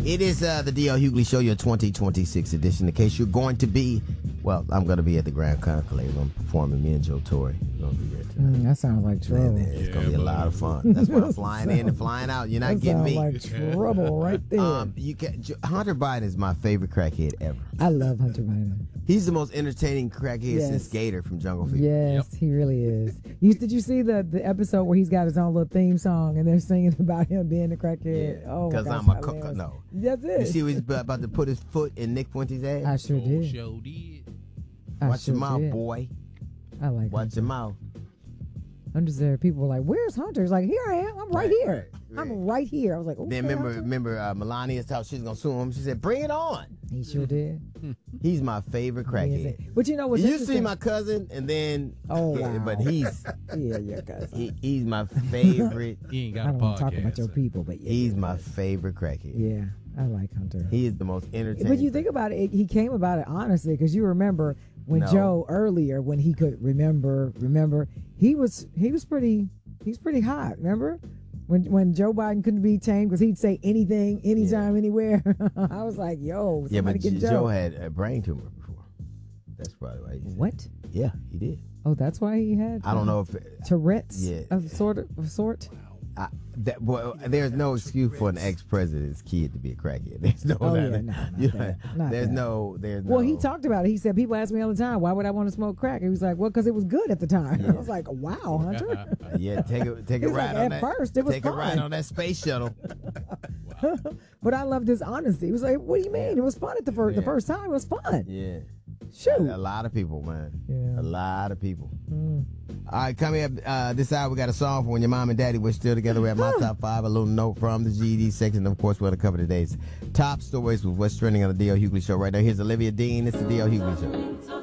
It is the D.L. Hughley Show, your 2026 edition. In case you're going to be, well, I'm going to be at the Grand Conclave. I'm performing, me and Joe Torre. We're going to be there tonight. That sounds like trouble. It's going to be a lot of fun. That's why I'm flying in and flying out. You're not getting me. That sounds like trouble right there. Hunter Biden is my favorite crackhead ever. I love Hunter Biden. He's the most entertaining crackhead since Gator from Jungle Fever. Yes, he really is. Did you see the episode where he's got his own little theme song and they're singing about him being a crackhead? Yeah, oh, because I'm a cook. No. That's it. You see he's about to put his foot in Nick Fuente's ass? I sure did. Watch your mouth, boy. I like Watch your mouth. I'm just there. People were like, "Where's Hunter?" He's like, "Here I am. I'm right here. Right. I'm right here." I was like, "Okay." Then remember Melania thought she was gonna sue him. She said, "Bring it on." He sure did. He's my favorite crackhead. But you know what's you see my cousin, and then wow. But he's your cousin. He's my favorite. He ain't got I a don't podcast. talk about your people, but he's my favorite crackhead. Yeah, I like Hunter. He is the most entertaining. But you think about it, he came about it honestly, because you remember when Joe earlier, when he could remember, he's pretty hot. Remember when Joe Biden couldn't be tamed because he'd say anything, anytime, anywhere. I was like, yo, somebody get Joe. Joe had a brain tumor before. That's probably why. What? Yeah, he did. Oh, that's why he had. I don't know if Tourette's of sort. There's no excuse for an ex-president's kid to be a crackhead. There's no. There's no. Well, he talked about it. He said, people ask me all the time, why would I want to smoke crack? And he was like, well, because it was good at the time. Yeah. I was like, wow, Hunter. Yeah, take a ride on that. At first, it was take a ride on that space shuttle. Wow. But I loved his honesty. He was like, what do you mean? It was fun at the first time. It was fun. Yeah. Shoot. A lot of people, man. Yeah. A lot of people. All right, coming up this hour, we got a song for when your mom and daddy were still together. We have my top 5, a little note from the GED section. Of course, we're going to cover today's top stories with what's trending on the D.L. Hughley Show right now. Here's Olivia Dean. It's the D.L. Hughley Show.